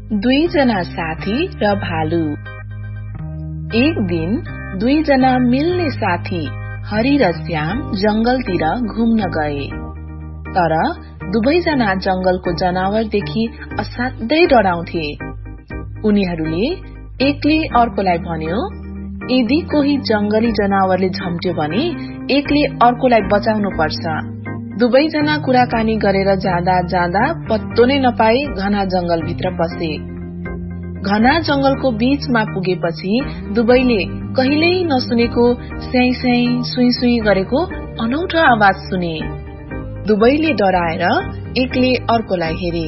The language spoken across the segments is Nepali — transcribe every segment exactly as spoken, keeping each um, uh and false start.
दुईजना साथी र भालु। एक दिन दुईजना मिल्ने साथी हरि र श्याम जंगलतिर घुम्न गए। तर दुवैजना जंगलको जनावरदेखि असाध्यै डराउँथे। उनीहरूले एकले अर्कोलाई भन्यो, यदि कोही जंगली जनावरले झम्ट्यो भने एकले अर्कोलाई बचाउनु पर्छ। दुवैजना कुराकानी गरेर जाँदा जाँदा पत्तो नै नपाई घना जंगलभित्र पसे। घना जंगलको बीचमा पुगेपछि दुवैले कहिल्यै नसुनेको स्याइ स्याइ सुई सुई गरेको अनौठो आवाज सुने। दुवैले डराएर एकले अर्कोलाई हेरे।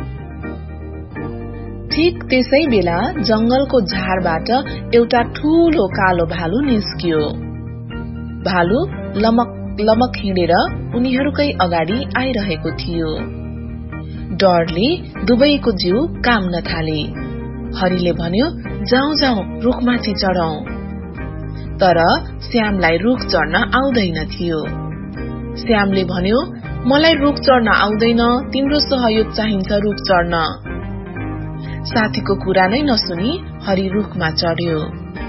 ठीक त्यसै बेला जंगलको झारबाट एउटा ठूलो कालो भालु निस्कियो। भालु लमक लमक हिँडेर उनीहरूकै अगाडि आइरहेको थियो। डरले दुवैको जिउ काम्न थाले। हरिले भन्यो, जाउँ जाउँ रुखमाथि चढौं। तर श्यामलाई रुख चढ्न आउँदैन थियो। श्यामले भन्यो, मलाई रुख चढ्न आउँदैन, तिम्रो सहयोग चाहिन्छ रुख चढ्न। साथीको कुरा नै नसुनी हरि रुखमा चढ्यो।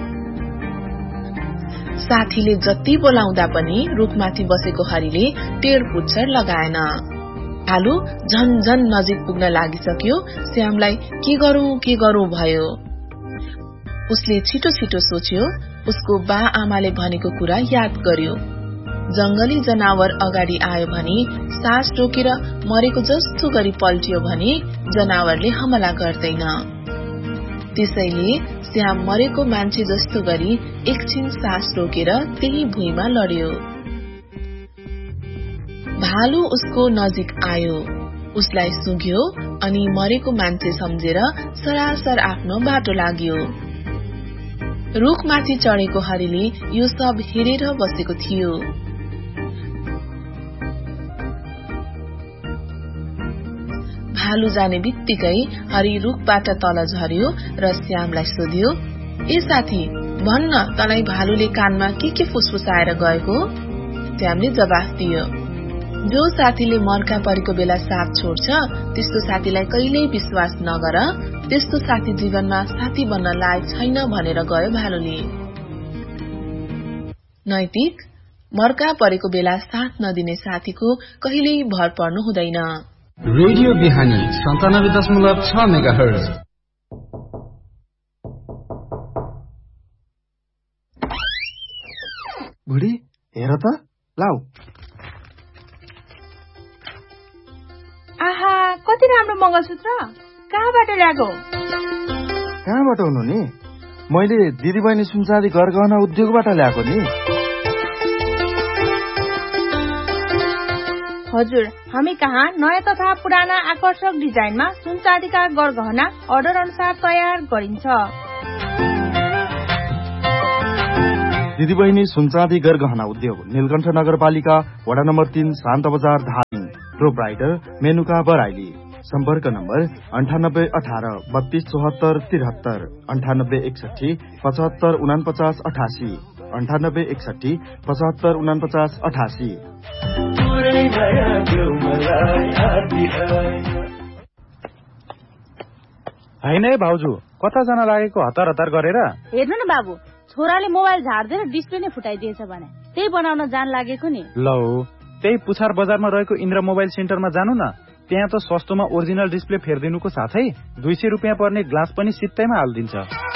साथीले जति बोलाउँदा पनि रुखमाथि बसेको हरिले टेर पुच्छर लगाएन। भालु झन झन नजिक पुग्न लागिसक्यो। श्यामलाई के गरौं के गरौं भयो। उसले छिटो छिटो सोच्यो। उसको बा आमाले भनेको कुरा याद गर्यो। जंगली जनावर अगाडि आयो भने सास रोकेर मरेको जस्तो गरी पल्टियो भने जनावरले हमला गर्दैन। त्यसैले श्याम मरेको मान्छे जस्तो गरी एकछिन सास रोकेर त्यही भुइँमा लड्यो। भालु उसको नजिक आयो। उसलाई सुँघ्यो अनि मरेको मान्छे सम्झेर सरासर आफ्नो बाटो लाग्यो। रुखमाथि चढेको हरिले यो सब हेरेर बसेको थियो। भालु जाने बित्तिकै हरि रुखबाट तल झर्यो र श्यामलाई सोध्यो, ए साथी भन्न तँलाई भालुले कानमा के के फुसफुसाएर गएको? श्यामले जवाफ दियो, जो साथीले मर्का परेको बेला साथ छोड्छ त्यस्तो साथीलाई कहिल्यै विश्वास नगर। त्यस्तो साथी जीवनमा साथी बन्न लायक छैन भनेर गयो भालुले। नैतिक, मर्का परेको बेला साथ नदिने साथीको कहिल्यै भर पर्नु हुँदैन। रेडियो बिहानी सन्तानब्बे दशमलव छ मेगा हर्ज। बुढी हेर त, लाउ। आहा, कति राम्रो मंगलसूत्र। कहाँबाट ल्याएको? कहाँबाट हुनु नि? मैले दिदी बहिनी सुनचाँदी गरगहना उद्योगबाट ल्याएको नि। हजुर, हामी कहाँ नयाँ तथा पुराना आकर्षक डिजाइनमा सुनचाँदीका गरगहना अर्डर अनुसार तयार गरिन्छ। दिदी बहिनी सुनचाँदी गरगहना उद्योग, नीलकण्ठ नगरपालिका, वडा नम्बर तीन, शान्त बजार, धादिङ। प्रोप्राइटर मेनुका बराइली। सम्पर्क नम्बर अन्ठानब्बे अठार बत्तीस चौहत्तर तिहत्तर, अन्ठानब्बे एकसठी पचहत्तर उनापचास अठासी, अन्ठानब्बे एकसठी पचहत्तर उनापचास अठासी। होइन है भाउजू, कता जान लागेको हतार हतार गरेर? हेर्नु न बाबु, छोराले मोबाइल झार्दै डिस्प्ले नै फुटाइदिएछ भने त्यही बनाउन जान लागेको नि। लौ, त्यही पुछार बजारमा रहेको इन्द्र मोबाइल सेन्टरमा जानु न। त्यहाँ त सस्तोमा ओरिजिनल डिस्प्ले फेरिदिनुको साथै दुई सय रुपियाँ पर्ने ग्लास पनि सित्तैमा हालिदिन्छ।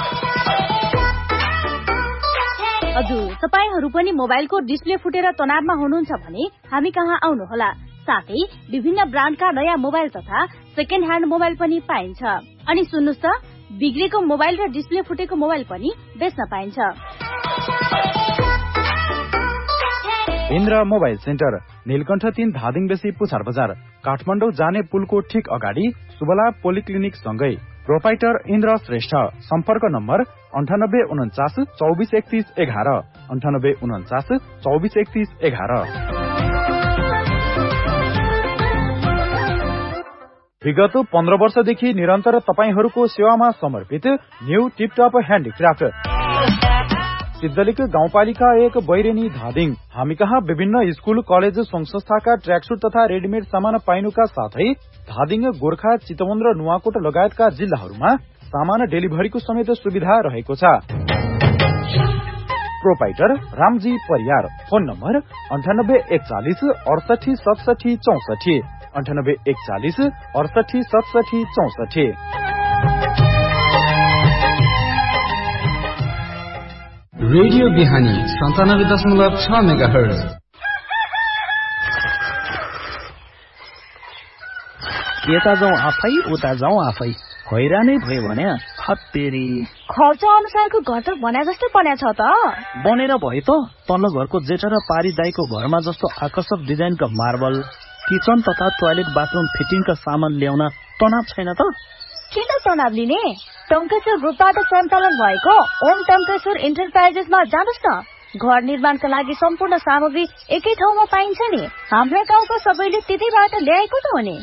हजुर, तपाईहरू पनि मोबाइलको डिस्प्ले फुटेर तनावमा हुनुहुन्छ भने हामी कहाँ आउनुहोला। साथै विभिन्न ब्रान्डका नयाँ मोबाइल तथा सेकेन्ड ह्यान्ड मोबाइल पनि पाइन्छ। अनि सुन्नुस् त, बिग्रेको मोबाइल र डिस्प्ले फुटेको मोबाइल पनि बेच्न पाइन्छ। इन्द्र मोबाइल सेन्टर, नीलकण्ठ तीन, धादिङ बेसी, पुछार बजार, काठमाडौँ जाने पुलको ठीक अगाडि सुबला पोलिक्लिनिक सँगै। प्रोपाइटर इन्द्र श्रेष्ठ। सम्पर्क नम्बर अन्ठानब्बे उन्चास चौबिस एकतीस एघार, अन्ठानब्बे उन्चास चौबिस एकतीस एघार। विगत पन्ध्र वर्षदेखि निरन्तर तपाईहरूको सेवामा समर्पित न्यू टिपटप ह्यान्डिक्राफ्ट सिद्धलिक गाउँपालिका एक बैरेनी धादिङ। हामी कहाँ विभिन्न स्कूल कलेज संघ संस्थाका ट्र्याकसुट तथा रेडिमेड सामान पाइनुका साथै धादिङ, गोर्खा, चितवन र नुवाकोट लगायतका जिल्लाहरूमा सामान डेलिभरीको समेत सुविधा रहेको छ। Proprietor Ramji Pariyar. Phone number अन्ठानब्बे एकचालिस अडसठी सतसठी चौसठी अन्ठानब्बे एकचालिस अडसठी सतसठी चौसठी। रेडियो बिहानी सन्तानब्बे दशमलव छ मेगा हर्ज। यता जाउँ आफै उता जाउँ आफै, हैरानै भयो भने हत्तेरी। खर्च अनुसारको घर त बना जस्तै बन्या छ त। बनेर भयो त। तल्लो घरको जेठा र पारी दाईको घरमा जस्तो आकर्षक डिजाइनका मार्बल, किचन तथा टोयलेट बाथरूम फिटिङका सामान ल्याउन तनाव छैन त। किन तनाव लिने? टङ्केश्वर ग्रुपबाट सञ्चालन भएको ओम टङ्केश्वर इन्टरप्राइजेसमा जानुहोस् न। घर निर्माणका लागि सम्पूर्ण सामग्री एकै ठाउँमा पाइन्छ नि। हाम्रो गाउँको सबैले त्यतैबाट ल्याएको त हो नि।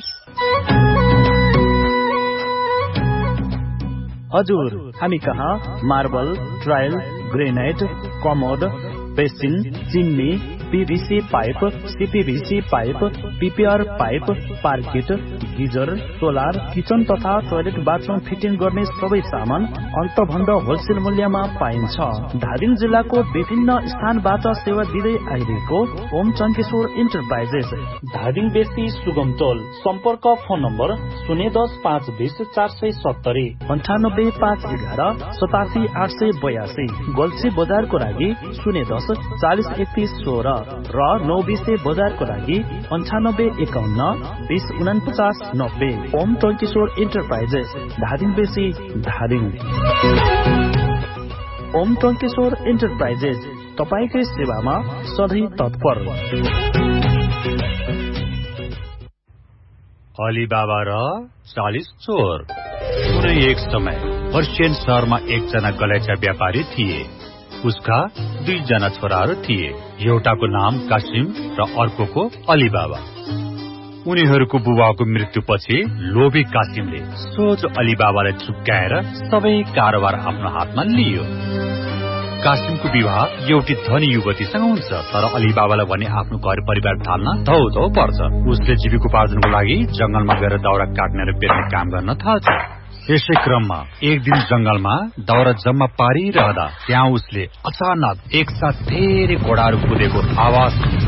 हजुर, हामी कहाँ marble, tile, granite, commode, basin, chimney, PVC pipe, CPVC pipe, PPR pipe, पार्किट, geyser, solar, kitchen तथा टोयलेट बाथरूम फिटिङ गर्ने सबै सामान अन्तभन्द होलसेल मूल्यमा पाइन्छ। धादिङ जिल्लाको विभिन्न स्थानबाट सेवा दिँदै आइरहेको ओम टङ्केश्वर इन्टरप्राइजेस, धादिङ बेसी सुगमतोल। सम्पर्क फोन नम्बर शून्य दस पाँच बिस चार सय सत्तरी अन्ठानब्बे पाँच एघार सतासी आठ सय बयासी। गोल्सी बजारको लागि शून्य दस चालिस एकतिस सोह्र र नौ बिसे बजारको लागि अन्ठानब्बे एकाउन्न बिस उनापचास नब्बे। ओम टङ्केश्वर इन्टरप्राइजेस, धादिङ बेसी, धादिङ। ओम टङ्केश्वर इन्टरप्राइजेस तपाईकै सेवामा सधैँ तत्पर। अलीबाबा र चालिस चोर। कुनै एक समय पर्सियन शहरमा एकजना गलैँचा व्यापारी थिए। उसका दुईजना छोराहरू थिए। एउटाको नाम कासिम र अर्कोको अलीबाबा। उनीहरूको बुबाको मृत्युपछि लोभी कासिमले सोझ अलीबाबालाई चुक्काएर सबै कारोबार आफ्नो हातमा लियो। कासिमको विवाह एउटी धनी युवतीसँग हुन्छ, तर अलीबाबालाई भने आफ्नो घर परिवार थाल्न धौधौ पर्छ। उसले जीविकोपार्जनको लागि जंगलमा गएर दाउरा काट्ने र बेच्ने काम गर्न थाल्छ। यसै क्रममा एक दिन जंगलमा दाउरा जम्मा पारिरहँदा त्यहाँ उसले अचानक एकसाथ धेरै घोडाहरू कुदेको आवाज सुन्छ।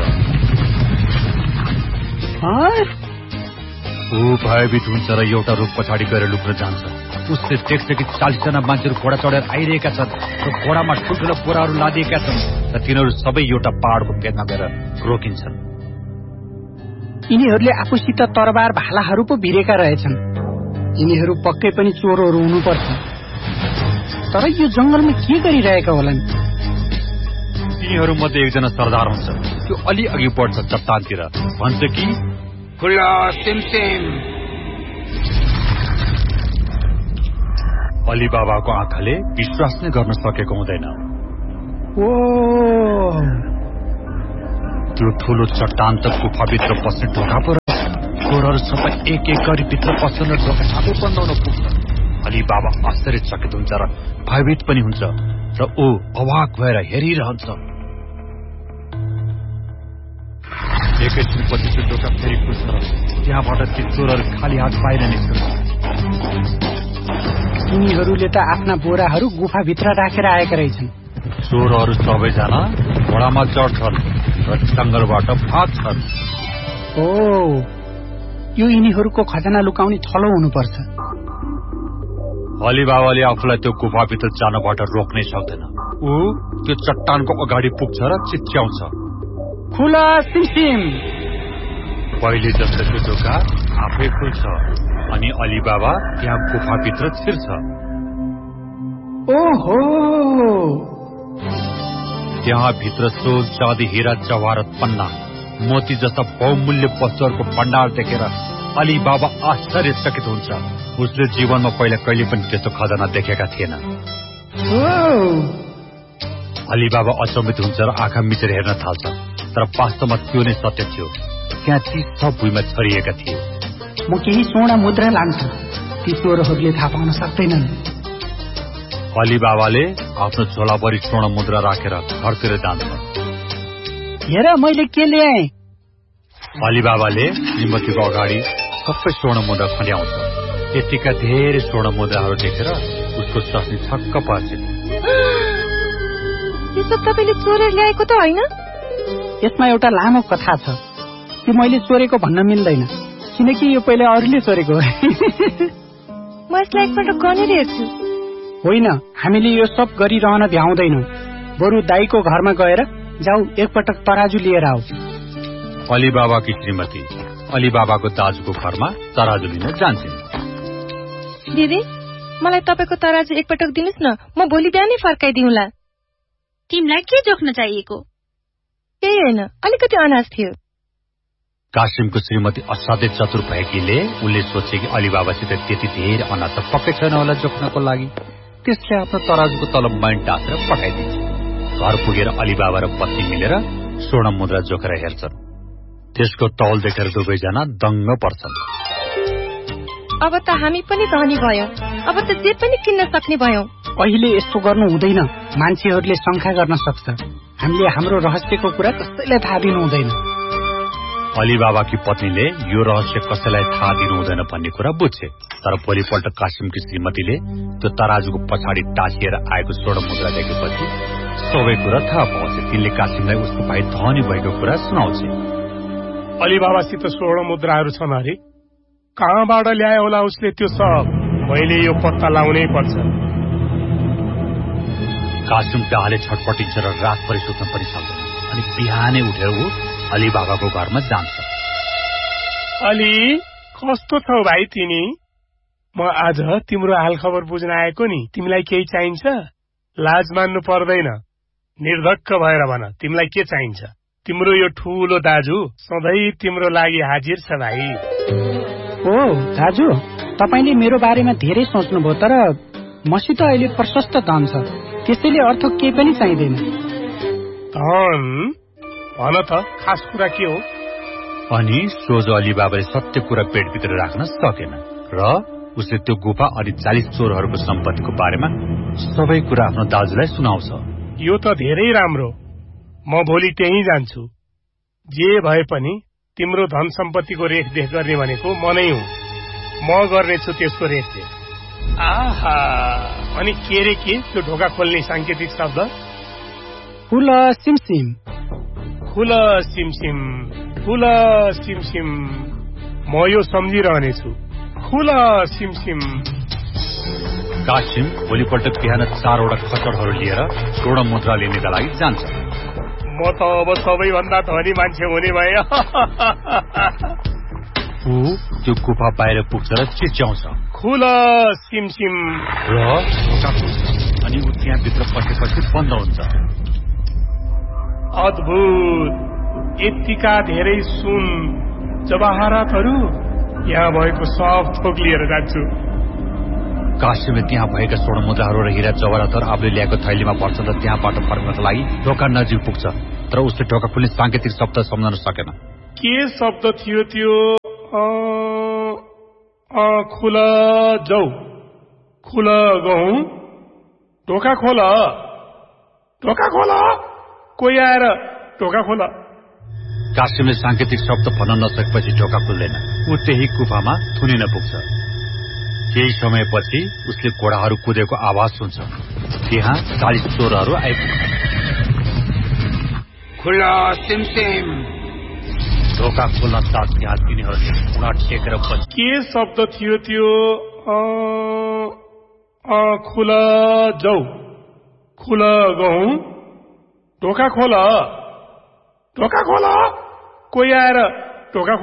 ऊ भयभीत हुन्छ र एउटा रुख पछाडि गएर लुक्न जान्छ। उसले देख्छ कि चालिसजना मान्छेहरू घोडा चढेर आइरहेका छन् र घोडामा ठुल्ठुला बोराहरू लादिएका छन् र तिनीहरू सबै एउटा पहाडको फेदमा गएर रोकिन्छन्। यिनीहरूले आफूसित तरबार भालाहरू पो भिरेका रहेछन्। यिनीहरू पक्कै पनि चोरहरू हुनुपर्छ। तर यो जंगलमा के गरिरहेका होलान्? तिनीहरू मध्ये एकजना सरदार हुन्छ। त्यो अलि अघि बढ्छ चट्टानतिर, भन्छ कि खुला सिमसिम। अलीबाबाको आँखाले विश्वास नै गर्न सकेको हुँदैन। ओ त्यो ठुलो चट्टान त गुफाभित्र पस्ने ढोका पो रहेछ। चोरहरू सबै एक एक गरी भित्र पस्छन् र ढोका छापै बन्द हुन पुग्छ। अलीबाबा आश्चर्यचकित हुन्छ र भयभीत पनि हुन्छ र ऊ अवाक भएर हेरिरहन्छ। एकैछिनपछि त्यो ढोका फेरि खुल्छ र त्यहाँबाट ती चोरहरू खाली हात बाहिर निस्कन्छ। तिनीहरूले त आफ्ना बोराहरू गुफाभित्र राखेर आएका रहेछन्। चोरहरू सबैजना घोडामा चढ्छन् र जंगलबाट भाग्छन्। ओ, यो यिनीहरूको खजाना लुकाउने थलो हुनुपर्छ। अलीबाबाले आफूलाई त्यो गुफाभित्र जानबाट रोक्नै सक्दैन। ऊ त्यो चट्टानको अगाडि पुग्छ र चिच्याउँछ, खुला सिमसिम। पहिले जस्तो त्यो ढोका आफै खुल्छ अनि अलीबाबा त्यहाँ गुफाभित्र छिर्छ। ओहो, त्यहाँ भित्र सोल, चाँदी, हिरा, जवाहरत, पन्ना, मोती जस्ता बहुमूल्य वस्तुहरूको भण्डार देखेर अलीबाबा आश्चर्यचकित हुन्छ। उसले जीवनमा पहिला कहिले पनि त्यस्तो खजाना देखेका थिएन। अलीबाबा अचम्मित हुन्छ र आँखा मिचेर हेर्न थाल्छ, तर वास्तवमा त्यो नै सत्य थियो। त्यहाँ ती सब भुइँमा छरिएका थिए। म केही स्वर्ण मुद्रा लान्छु, ती चोरहरूले थाहा पाउन सक्दैनन्। अलीबाबाले आफ्नो झोलाभरि स्वर्ण मुद्रा राखेर घरतिर जान्छ। हेर मैले के ल्याएँ। अलीबाबाले श्रीमतीको अगाडि सबै स्वर्ण मुद्रा खन्याउँछ। यतिका धेरै स्वर्ण मुद्राहरू देखेर उसको सस्नी छक्क पर्छ। यो सब तपाईले चोरेर ल्याएको त होइन? यसमा एउटा लामो कथा छ। त्यो मैले चोरेको भन्न मिल्दैन, किनकि यो पहिले अरूले चोरेको हो। म यसलाई एकपल्ट गनेर हेर्छु। होइन, हामीले यो सब गरिरहन भ्याउँदैनौँ। बरु दाईको घरमा गएर जाऊ, एकपटक तराजु लिएर आऊ। अलीबाबाकी श्रीमती अलीबाबाको दाजुको घरमा तराजु लिन जान्छन्। दिदी, मलाई तपाईको तराजु एकपटक दिनुस् न, म भोलि बिहानै फर्काइदिउँला। तिमीलाई के जोख्न चाहिएको? केही होइन, अलिकति अनाज थियो। कासिमको श्रीमती असाध्यै चतुर भएकीले उनले सोचे कि अलीबाबासित त्यति धेरै अनाज त पक्कै छैन होला जोख्नको लागि। त्यसले आफ्नो तराजुको तलब मैन टाँसेर पठाइदिन्छ। घर पुगेर अलीबाबा र पत्नी मिलेर स्वर्ण मुद्रा जोखेर हेर्छन्। त्यसको तौल देखेर दुवैजना दङ्ग पर्छन्। अब त हामी पनि धनी भयौं, अब त जे पनि किन्न सक्ने भयौं। अहिले यस्तो गर्नु हुँदैन, मान्छेहरूले शंका गर्न सक्छ। हामीले हाम्रो रहस्यको कुरा कसैलाई थाहा दिनु हुँदैन। अलीबाबाकी पत्नीले यो रहस्य कसैलाई थाहा दिनु हुँदैन भन्ने कुरा बुझ्छे। तर भोलिपल्ट कासिमकी श्रीमतीले त्यो तराजुको पछाडि टाँसिएर आएको स्वर्ण मुद्रा देखेपछि सबै कुरा थाहा पाउँछ। तिनले कासिमलाई उसको भाइ धनी भएको कुरा सुनाउँछ। अलीबाबासित स्वर्ण मुद्राहरू छन् अरे, कहाँबाट ल्याए होला उसले त्यो सब? मैले यो पत्ता लाउनै पर्छ। कासिम डाहाले छटपटिन्छ र रातभरि सुत्न पनि सक्दैन। अनि बिहानै उठेर ऊ अलीबाबाको घरमा जान्छ। अली, कस्तो छौ भाइ तिमी? म आज तिम्रो हालखबर बुझ्न आएको नि। तिमीलाई केही चाहिन्छ? लाज मान्नु पर्दैन, निर्धक्क भएर भन, तिमीलाई के चाहिन्छ? तिम्रो यो ठूलो दाजु सधैँ तिम्रो लागि हाजिर छ भाइ। ओ दाजु, तपाईले मेरो बारेमा धेरै सोच्नुभयो, तर मसित अहिले प्रशस्त धन छ, त्यसैले अर्थ केही पनि चाहिँदैन। धन? भन त, खास कुरा के हो? अनि सोझो अलीबाबाले सत्य कुरा पेटभित्र राख्न सकेन र उसले त्यो गुफा अनि चालिस चोरहरूको सम्पत्तिको बारेमा सबै कुरा आफ्नो दाजुलाई सुनाउँछ। यो त धेरै राम्रो, म भोलि त्यही जान्छु। जे भए पनि तिम्रो धन सम्पत्तिको रेखदेख गर्ने भनेको म नै हुँ। म गर्नेछु त्यसको रेखदेख। आहा, अनि के रे के त्यो ढोका खोल्ने सांकेतिक शब्द? खुल सिमसिम। खुल सिमसिम, खुल सिमसिम। म यो सम्झिरहनेछु। खुल सिमसिम। कासिम भोलिपल्ट बिहान चारवटा खचरहरू लिएर स्वर्ण मुद्रा लिनेका लागि जान्छ। म त अब सबैभन्दा धनी मान्छे हुने भए। ऊ त्यो गुफा बाहिर पुग्छ र चिच्याउँछ, खुल सिमसिम। र अनि ऊ त्यहाँ भित्र पसेपछि बन्द हुन्छ। अद्भुत, यतिका धेरै सुन जवाहरातहरू, यहाँ भएको सब थोक लिएर जान्छु। कासिमले त्यहाँ भएका स्वर्ण मुद्राहरू र हिरा जवाहरात आफूले ल्याएको थैलीमा भर्छ र त्यहाँबाट फर्कनका लागि ढोका नजिक पुग्छ, तर उसले ढोका खुल्ने सांकेतिक शब्द सम्झन सकेन। के शब्द थियो त्यो? खुल जौ, खुल गहुँ, ढोका खोल, ढोका खोल, कोही आएर ढोका खोल। कासिमले सांकेतिक शब्द भन्न नसकेपछि ढोका खुल्दैन। ऊ त्यही गुफामा थुनिन पुग्छ। केही समयपछि उसले घोडाहरू कुदेको आवाज सुन्छ। त्यहाँ चालिस चोरहरू आइपुग्छन्। खुला सिमसिम। ढोका खोल्न साथ त्यहाँ तिनीहरूले घुँडा टेकेर बसे। के शब्द थियो त्यो? खुल जौ, खुल गहुँ, ढोका खोल, ढोका खोल, कोही आएर ढोका